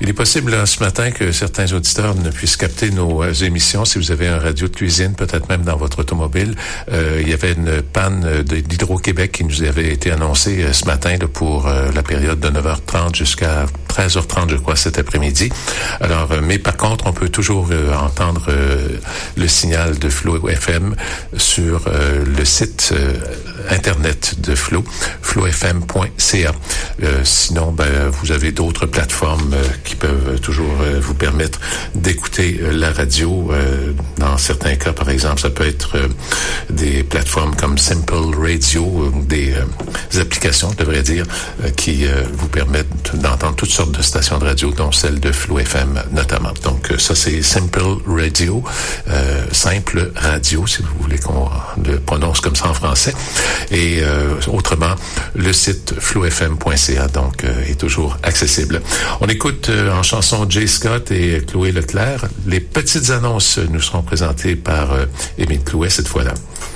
Il est possible ce matin que certains auditeurs ne puissent capter nos émissions. Si vous avez un radio de cuisine, peut-être même dans votre automobile, il y avait une panne d'Hydro-Québec qui nous avait été annoncée ce matin là, pour la période de 9h30 jusqu'à 13h30, je crois, cet après-midi. Alors, mais par contre, on peut toujours entendre le signal de Flow FM sur le site Internet de Flow, flowfm.ca. Sinon, vous avez d'autres plateformes qui peuvent toujours vous permettre d'écouter la radio. Dans certains cas, par exemple, ça peut être des plateformes comme Simple Radio, des applications, je devrais dire, qui vous permettent d'entendre toutes sortes de stations de radio, dont celle de Flow FM notamment. Donc, ça, c'est Simple Radio, Simple Radio, si vous voulez qu'on le prononce comme ça en français. Et autrement, le site flowfm.ca donc est toujours accessible. On écoute en chanson Jay Scott et Chloé Leclerc. Les petites annonces nous seront présentées par Émile Clouet cette fois-là.